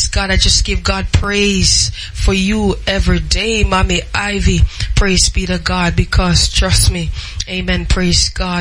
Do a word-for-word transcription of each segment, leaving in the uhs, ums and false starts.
praise God. I just give God praise for you every day, Mommy Ivy. Praise be to God, because trust me, amen, praise God.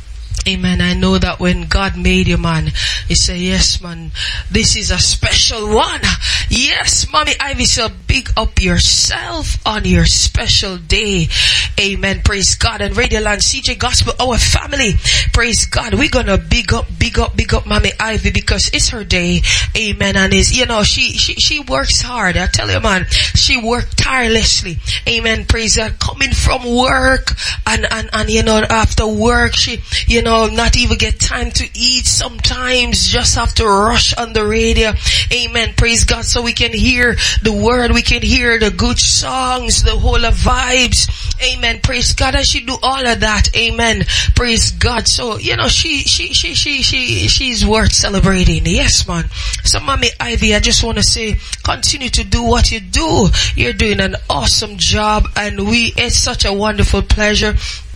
Amen. I know that when God made you, man, He said, yes, man, this is a special one. Yes, Mommy Ivy, so big up yourself on your special day. Amen. Praise God. And Radio Land, C J Gospel, our family. Praise God. We're gonna big up, big up, big up Mommy Ivy because it's her day. Amen. And is, you know, she, she, she works hard. I tell you, man, she worked tirelessly. Amen. Praise God. Coming from work and, and, and, you know, after work, she, you know, not even get time to eat sometimes, just have to rush on the radio. Amen. Praise God. So we can hear the word, we can hear the good songs, the whole of vibes. Amen. Praise God. And she do all of that. Amen. Praise God. So, you know, she, she, she, she, she, she's worth celebrating. Yes, man. So, Mommy Ivy, I just want to say, continue to do what you do. You're doing an awesome job, and we, it's such a wonderful pleasure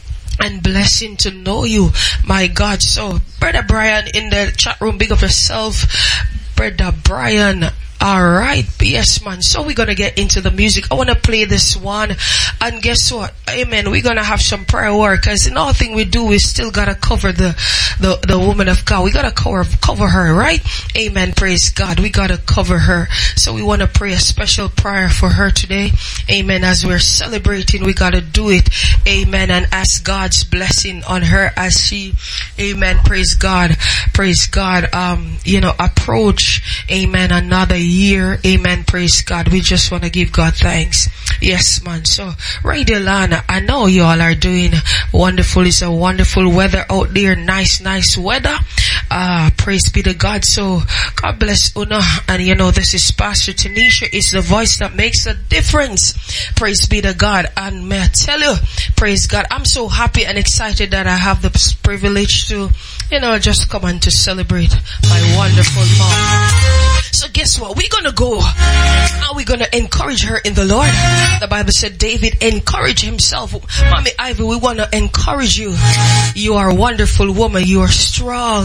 and blessing to know you, my God. So, Brother Brian in the chat room, big up yourself, Brother Brian. Alright, yes, man. So we're gonna get into the music. I wanna play this one, and guess what? Amen. We're gonna have some prayer work, cause in all thing we do, we still gotta cover the, the, the woman of God. We gotta cover, cover her, right? Amen. Praise God. We gotta cover her. So we wanna pray a special prayer for her today. Amen. As we're celebrating, we gotta do it. Amen. And ask God's blessing on her as she, amen. Praise God. Praise God. Um, you know, approach, amen, another year. Amen. Praise God. We just want to give God thanks. Yes, man. So, Radio Lana, I know you all are doing wonderful. It's a wonderful weather out there. Nice, nice weather. Ah, uh, praise be to God. So, God bless Una. And you know, this is Pastor Tanisha. It's the voice that makes a difference. Praise be to God. And may I tell you, praise God, I'm so happy and excited that I have the privilege to, you know, just come and to celebrate my wonderful mom. So guess what? We're going to go and we're going to encourage her in the Lord. The Bible said David encouraged himself. Mommy Ivy, we want to encourage you. You are a wonderful woman. You are strong.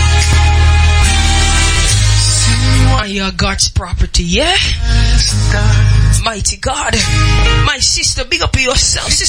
And you are God's property, yeah? Mighty God. My sister, big up yourself, Sister